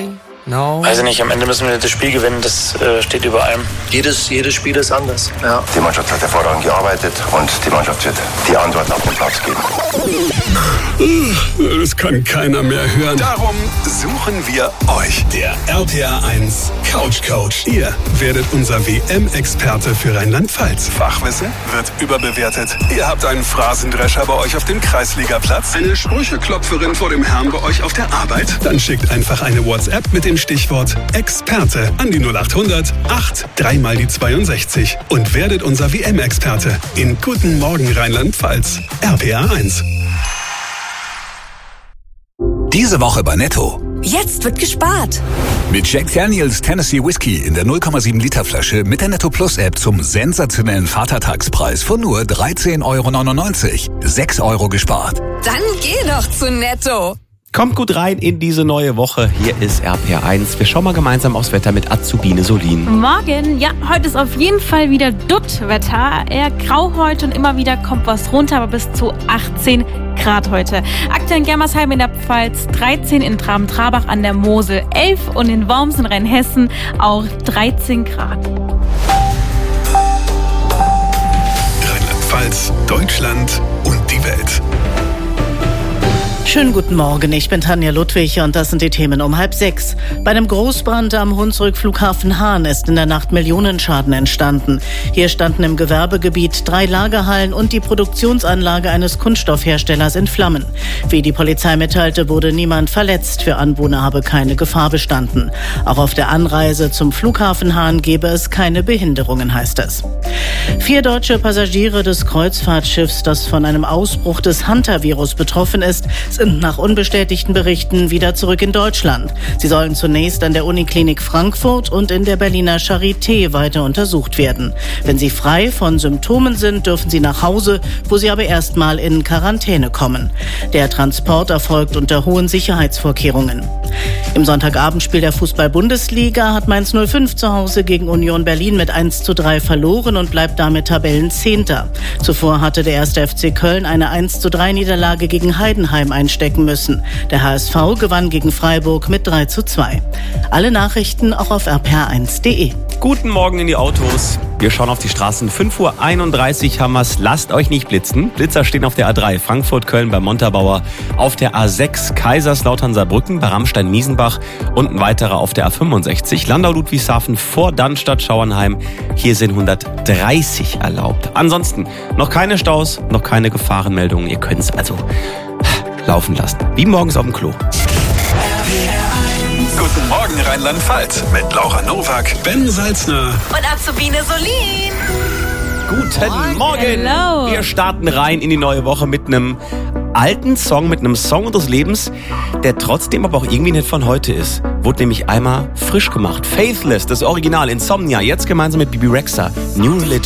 Weiß ich nicht, am Ende müssen wir das Spiel gewinnen, das steht über allem. Jedes Spiel ist anders. Ja. Die Mannschaft hat hervorragend gearbeitet und die Mannschaft wird die Antworten auf den Platz geben. Das kann keiner mehr hören. Darum suchen wir euch. Der RPR 1 Couch Coach. Ihr werdet unser WM-Experte für Rheinland-Pfalz. Fachwissen wird überbewertet. Ihr habt einen Phrasendrescher bei euch auf dem Kreisligaplatz. Eine Sprücheklopferin vor dem Herrn bei euch auf der Arbeit. Dann schickt einfach eine WhatsApp mit dem Stichwort Experte an die 0800 8 3 mal die 62 und werdet unser WM-Experte in Guten Morgen Rheinland-Pfalz. RPR 1. Diese Woche bei Netto. Jetzt wird gespart. Mit Jack Daniels Tennessee Whiskey in der 0,7 Liter Flasche mit der Netto Plus App zum sensationellen Vatertagspreis von nur 13,99 €. 6 € gespart. Dann geh doch zu Netto. Kommt gut rein in diese neue Woche. Hier ist RPR 1. Wir schauen mal gemeinsam aufs Wetter mit Azubine Solin. Morgen, ja, heute ist auf jeden Fall wieder Dutt-Wetter. Eher grau heute und immer wieder kommt was runter, aber bis zu 18 Grad heute. Aktuell in Germersheim in der Pfalz 13, in Traben-Trabach an der Mosel 11 und in Worms in Rheinhessen auch 13 Grad. Rheinland-Pfalz, Deutschland und die Welt. Schönen guten Morgen, ich bin Tanja Ludwig und das sind die Themen um 5:30. Bei einem Großbrand am Hunsrück-Flughafen Hahn ist in der Nacht Millionenschaden entstanden. Hier standen im Gewerbegebiet 3 Lagerhallen und die Produktionsanlage eines Kunststoffherstellers in Flammen. Wie die Polizei mitteilte, wurde niemand verletzt. Für Anwohner habe keine Gefahr bestanden. Auch auf der Anreise zum Flughafen Hahn gebe es keine Behinderungen, heißt es. 4 deutsche Passagiere des Kreuzfahrtschiffs, das von einem Ausbruch des Hantavirus betroffen ist, sind nach unbestätigten Berichten wieder zurück in Deutschland. Sie sollen zunächst an der Uniklinik Frankfurt und in der Berliner Charité weiter untersucht werden. Wenn sie frei von Symptomen sind, dürfen sie nach Hause, wo sie aber erstmal in Quarantäne kommen. Der Transport erfolgt unter hohen Sicherheitsvorkehrungen. Im Sonntagabendspiel der Fußball-Bundesliga hat Mainz 05 zu Hause gegen Union Berlin mit 1:3 verloren und bleibt damit Tabellenzehnter. Zuvor hatte der 1. FC Köln eine 1:3 Niederlage gegen Heidenheim einstecken müssen. Der HSV gewann gegen Freiburg mit 3:2. Alle Nachrichten auch auf rpr1.de. Guten Morgen in die Autos. Wir schauen auf die Straßen. 5:31 Uhr haben wir's. Lasst euch nicht blitzen. Blitzer stehen auf der A3 Frankfurt-Köln bei Montabaur, auf der A6 Kaiserslautern-Saarbrücken bei Ramstein-Miesenbach und ein weiterer auf der A65 Landau-Ludwigshafen vor Dannstatt-Schauernheim. Hier sind 130 erlaubt. Ansonsten noch keine Staus, noch keine Gefahrenmeldungen. Ihr könnt es also laufen lassen. Wie morgens auf dem Klo. Guten Morgen Rheinland-Pfalz mit Laura Nowak, Ben Salzner Und Azubine Solin. Guten Morgen. Hello. Wir starten rein in die neue Woche mit einem alten Song, mit einem Song unseres Lebens, der trotzdem aber auch irgendwie nicht von heute ist. Wurde nämlich einmal frisch gemacht. Faithless, das Original, Insomnia, jetzt gemeinsam mit Bibi Rexha, New Religion.